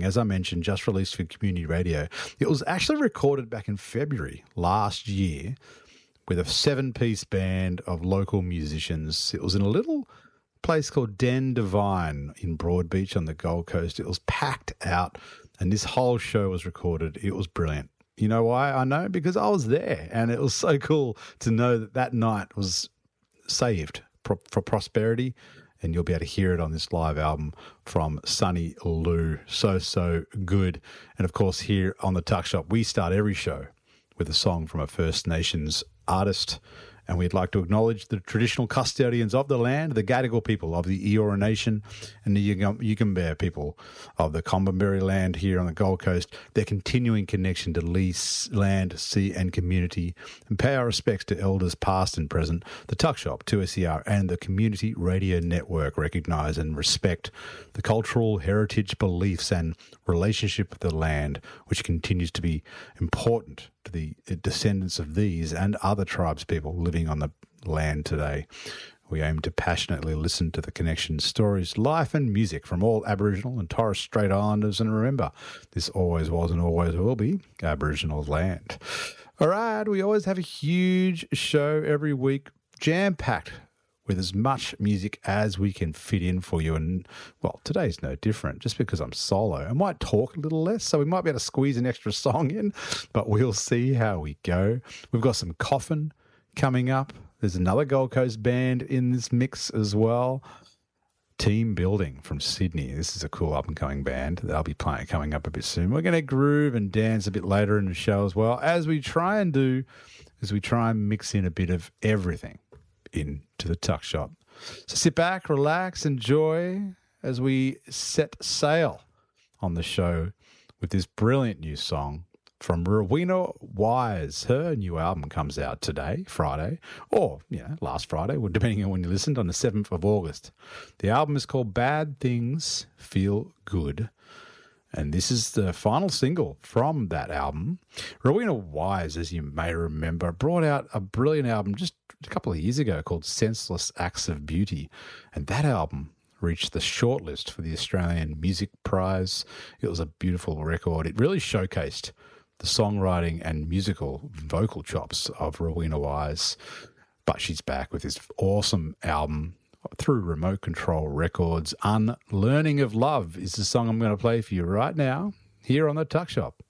as I mentioned, just released for community radio. It was actually recorded back in February last year with a 7-piece band of local musicians. It was in a little place called Den Divine in Broadbeach on the Gold Coast. It was packed out, and this whole show was recorded. It was brilliant. You know why I know? Because I was there, and it was so cool to know that that night was saved for prosperity, and you'll be able to hear it on this live album from Sonny Lou. So good. And, of course, here on the Tuck Shop, we start every show with a song from a First Nations artist, and we'd like to acknowledge the traditional custodians of the land, the Gadigal people of the Eora Nation and the Yugambeh people of the Combinberry land here on the Gold Coast, their continuing connection to land, sea and community, and pay our respects to elders past and present. The Tuck Shop, 2SER and the Community Radio Network recognise and respect the cultural heritage, beliefs and relationship with the land, which continues to be important to the descendants of these and other tribes people living on the land today. We aim to passionately listen to the connection, stories, life and music from all Aboriginal and Torres Strait Islanders, and remember, this always was and always will be Aboriginal land. All right, we always have a huge show every week, jam-packed with as much music as we can fit in for you. And, well, today's no different. Just because I'm solo, I might talk a little less, so we might be able to squeeze an extra song in, but we'll see how we go. We've got some Coffin coming up. There's another Gold Coast band in this mix as well. Team Building from Sydney. This is a cool up-and-coming band. They'll be playing coming up a bit soon. We're going to groove and dance a bit later in the show as well, as we try and mix in a bit of everything into the Tuck Shop. So sit back, relax, enjoy as we set sail on the show with this brilliant new song from Rowena Wise. Her new album comes out today, Friday, or last Friday, depending on when you listened, on the 7th of August. The album is called Bad Things Feel Good, and this is the final single from that album. Rowena Wise, as you may remember, brought out a brilliant album just a couple of years ago called Senseless Acts of Beauty, and that album reached the shortlist for the Australian Music Prize. It was a beautiful record. It really showcased the songwriting and musical vocal chops of Rowena Wise, but she's back with this awesome album through Remote Control Records. Unlearning of Love is the song I'm going to play for you right now here on the Tuck Shop.